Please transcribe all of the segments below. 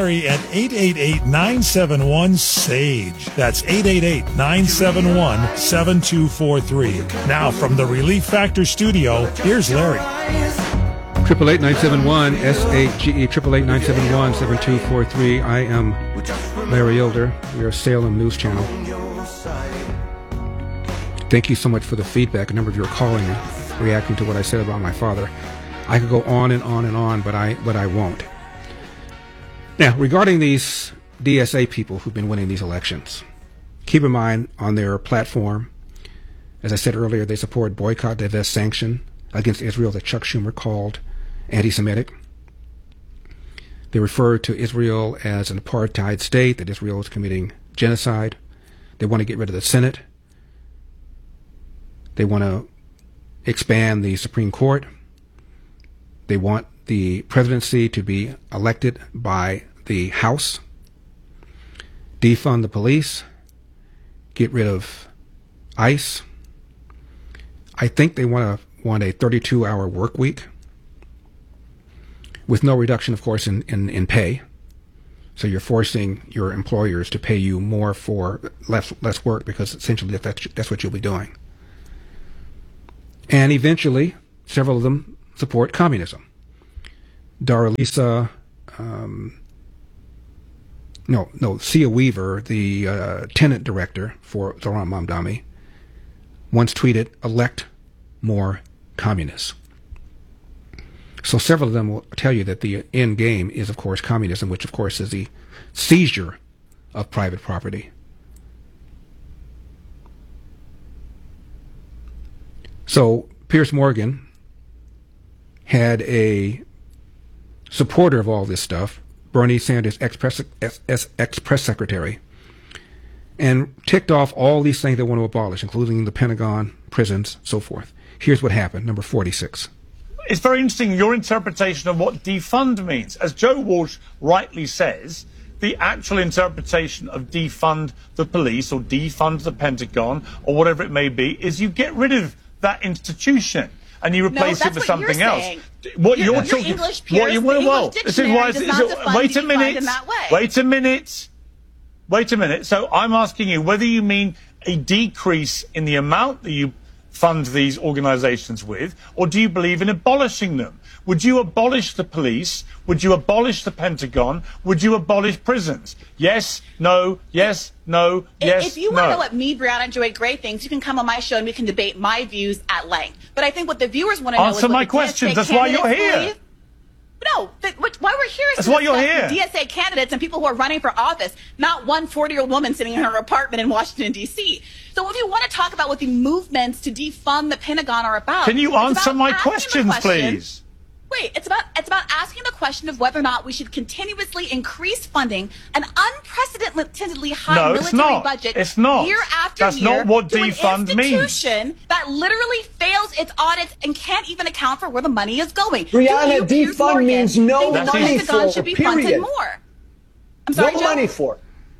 At 888-971-SAGE. That's 888-971-7243. Now from the Relief Factor studio, here's Larry. 888-971-SAGE, 888-971-7243. I am Larry Elder. We are Salem News Channel. Thank you so much for the feedback. A number of you are calling and reacting to what I said about my father. I could go on and on and on, but I won't. Now, regarding these DSA people who've been winning these elections, keep in mind on their platform, as I said earlier, they support boycott, divest, sanction against Israel that Chuck Schumer called anti-Semitic. They refer to Israel as an apartheid state, that Israel is committing genocide. They want to get rid of the Senate. They want to expand the Supreme Court. They want the presidency to be elected by the House, defund the police, get rid of ICE. I think they want a 32-hour work week with no reduction, of course, in pay. So you're forcing your employers to pay you more for less work because essentially that's what you'll be doing. And eventually, several of them support communism. Sia Weaver, the tenant director for Zohran Mamdani, once tweeted, "Elect more communists." So several of them will tell you that the end game is, of course, communism, which, of course, is the seizure of private property. So Piers Morgan had a supporter of all this stuff, Bernie Sanders, ex-press secretary, and ticked off all these things they want to abolish, including the Pentagon, prisons, so forth. Here's what happened, number 46. It's very interesting, your interpretation of what defund means. As Joe Walsh rightly says, the actual interpretation of defund the police or defund the Pentagon or whatever it may be is you get rid of that institution and you replace it with something else. What you're talking, English peers, this is why. Wait a minute. So I'm asking you whether you mean a decrease in the amount that you fund these organizations with, or do you believe in abolishing them? Would you abolish the police? Would you abolish the Pentagon? Would you abolish prisons? Yes, no, yes, no, yes, If you want to let me, Brianna, enjoy great things, you can come on my show and we can debate my views at length. But I think what the viewers want to know is answer my questions. That's why you're here. No, why we're here is that's to why you're here. DSA candidates and people who are running for office, not one 40-year-old woman sitting in her apartment in Washington, D.C. So if you want to talk about what the movements to defund the Pentagon are about... Can you answer my questions, please? Wait, it's about asking the question of whether or not we should continuously increase funding an unprecedentedly high military budget year after That's year not what to defund an institution that literally fails its audits and can't even account for where the money is going. Brianna, defund means no money for, should be funded more? I'm sorry, no Joe? money for.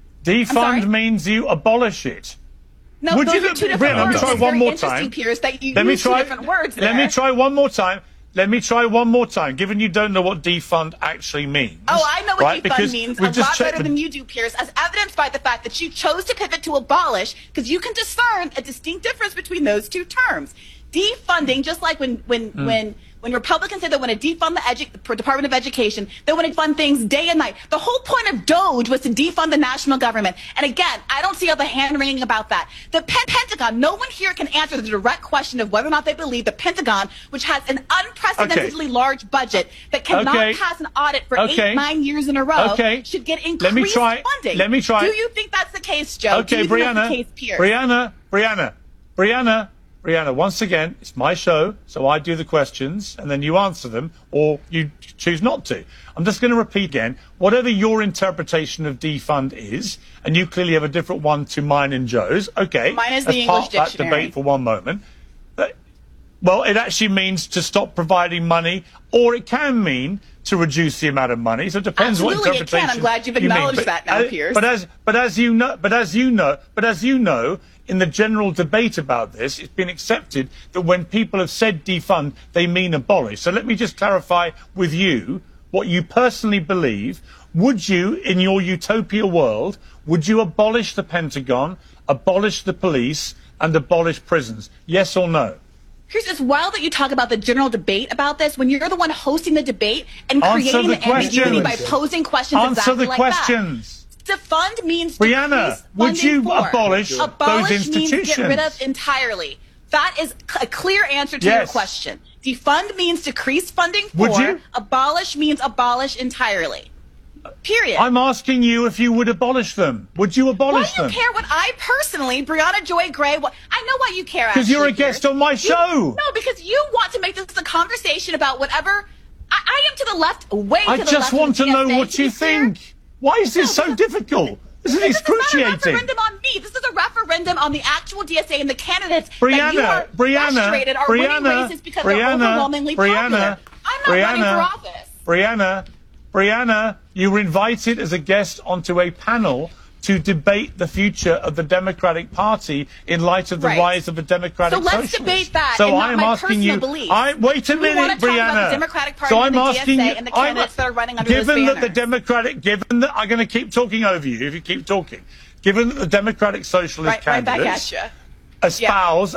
Defund means you abolish it. No, Would those you are two different Brianna, words. let me try It's one very more interesting, time. Piers, that you Let me use try. two different words there. Let me try one more time. Let me try one more time, given you don't know what defund actually means. Oh, I know what defund means a lot better the... than you do, Piers, as evidenced by the fact that you chose to pivot to abolish, because you can discern a distinct difference between those two terms. Defunding, just like when Republicans say they want to defund the Department of Education, they want to fund things day and night. The whole point of DOGE was to defund the national government. And again, I don't see all the hand-wringing about that. The Pentagon, no one here can answer the direct question of whether or not they believe the Pentagon, which has an unprecedentedly large budget that cannot pass an audit for 8-9 years in a row, should get increased funding. Let me try. Do you think that's the case, Joe? Okay, Brianna, that's the case, Piers? Brianna, once again, it's my show, so I do the questions, and then you answer them, or you choose not to. I'm just going to repeat again, whatever your interpretation of defund is, and you clearly have a different one to mine and Joe's, okay. Mine is the English dictionary. That debate for one moment. Well, it actually means to stop providing money, or it can mean to reduce the amount of money. So it depends what interpretation. Absolutely, it can. I'm glad you've acknowledged that now, Piers. But as you know, in the general debate about this, it's been accepted that when people have said defund, they mean abolish. So let me just clarify with you what you personally believe, would you, in your utopia world, would you abolish the Pentagon, abolish the police, and abolish prisons? Yes or no? Here's it's wild that you talk about the general debate about this when you're the one hosting the debate and creating the ambiguity by posing questions exactly like that. Answer the questions. Defund means Brianna, would you abolish those institutions? Means get rid of entirely. That is a clear answer to your question. Defund means decrease funding for. Would you? Abolish means abolish entirely. Period. I'm asking you if you would abolish them. Would you abolish them? Why do you care what I personally, Brianna Joy Gray, I know why you care. Because you're a guest on my show. No, because you want to make this a conversation about whatever. I am to the left, way to the left. I just want to know what you think. Why is this so difficult? This is excruciating. This is not a referendum on me. This is a referendum on the actual DSA and the candidates that you are frustrated are winning races because they're overwhelmingly popular. I'm not running for office. Brianna, you were invited as a guest onto a panel to debate the future of the Democratic Party in light of the rise of the Democratic Socialists. So let's debate that. So and not I'm my asking you. Wait a minute, Brianna. The Democratic Party and the DSA and the candidates that are running under this banner. Given that I'm going to keep talking over you if you keep talking. Given that the Democratic Socialist candidates espouse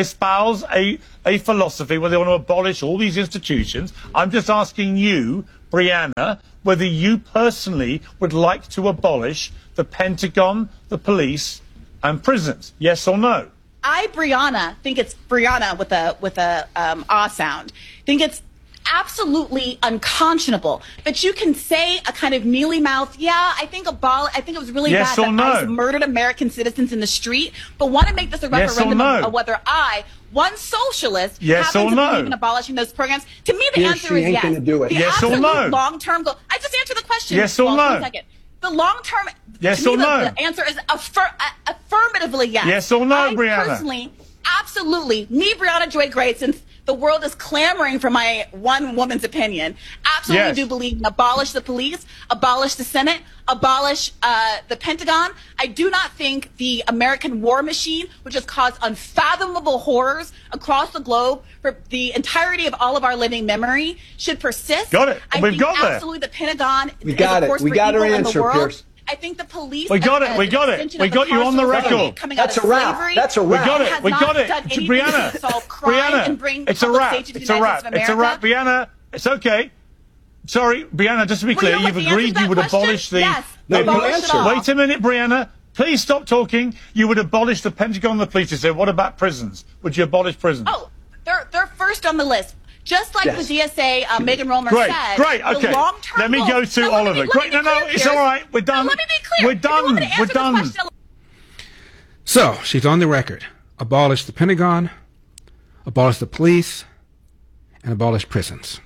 a philosophy where they want to abolish all these institutions, I'm just asking you, Brianna, whether you personally would like to abolish the Pentagon, the police, and prisons. Yes or no? I, Brianna, think it's Brianna with a ah sound. Think it's absolutely unconscionable that you can say a kind of mealy mouth. Yeah, I think it was really bad that ICE murdered American citizens in the street, but want to make this a referendum of whether one socialist happens to believe in abolishing those programs. To me, the answer is yes. Yes or no? Long-term goal. I just answered the question. Yes or no? The long-term. Yes or no? The answer is affirmatively yes. Yes or no, Brianna? Personally, absolutely. Me, Brianna Joy Gray, since the world is clamoring for my one woman's opinion, absolutely do believe in abolish the police, abolish the Senate, abolish the Pentagon. I do not think the American war machine, which has caused unfathomable horrors across the globe for the entirety of all of our living memory, should persist. Got it. We've got that. Absolutely, the Pentagon is a force for evil in the world. Pierce. I think the police. We got it. We got it. We got you on the record. That's a wrap. That's a wrap. We got it. We got it. Brianna. It's a wrap. It's a wrap. It's a wrap. Brianna, it's okay. Sorry, Brianna, just to be clear, you've agreed you would abolish the... Yes. Wait a minute, Brianna. Please stop talking. You would abolish the Pentagon and the police. You said, what about prisons? Would you abolish prisons? Oh, they're first on the list. Just like the DSA, Megan Romer said. Great, okay. Let me go to Oliver. Great, no, it's all right. We're done. Let me be clear. We're done. So, she's on the record. Abolish the Pentagon, abolish the police, and abolish prisons.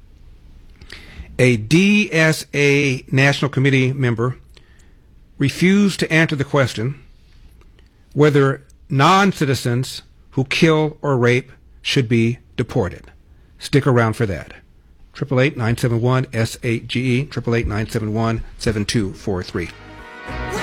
A DSA National Committee member refused to answer the question whether non-citizens who kill or rape should be deported. Stick around for that. 888-971-SAGE, 888-971-7243.